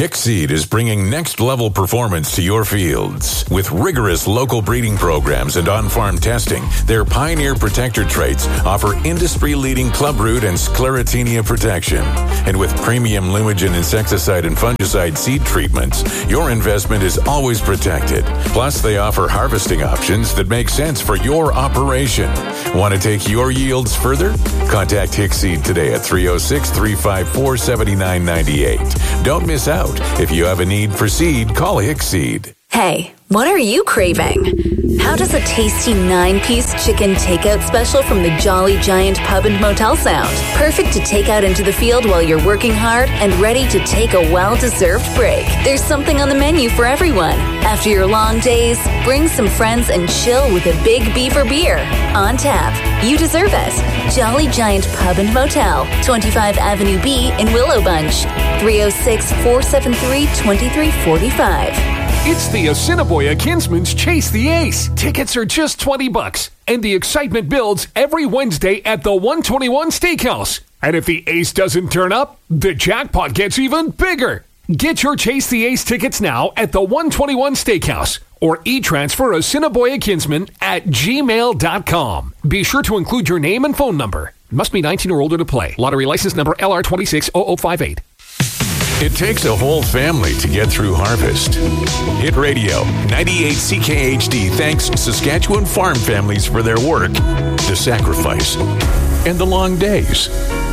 Hickseed is bringing next-level performance to your fields. With rigorous local breeding programs and on-farm testing, their Pioneer Protector traits offer industry-leading clubroot and sclerotinia protection. And with premium Lumigen insecticide and fungicide seed treatments, your investment is always protected. Plus, they offer harvesting options that make sense for your operation. Want to take your yields further? Contact Hickseed today at 306-354-7998. Don't miss out. If you have a need for seed, call Hickseed. Hey, what are you craving? How does a tasty 9-piece chicken takeout special from the Jolly Giant Pub and Motel sound? Perfect to take out into the field while you're working hard and ready to take a well-deserved break. There's something on the menu for everyone. After your long days, bring some friends and chill with a big beef or beer. On tap. You deserve it. Jolly Giant Pub and Motel, 25 Avenue B in Willow Bunch, 306-473-2345. It's the Assiniboia Kinsman's Chase the Ace. Tickets are just $20, and the excitement builds every Wednesday at the 121 Steakhouse. And if the ace doesn't turn up, the jackpot gets even bigger. Get your Chase the Ace tickets now at the 121 Steakhouse or e-transfer Assiniboia Kinsman at gmail.com. Be sure to include your name and phone number. Must be 19 or older to play. Lottery license number LR260058. It takes a whole family to get through harvest. Hit Radio 98 CKHD thanks Saskatchewan farm families for their work, the sacrifice, and the long days.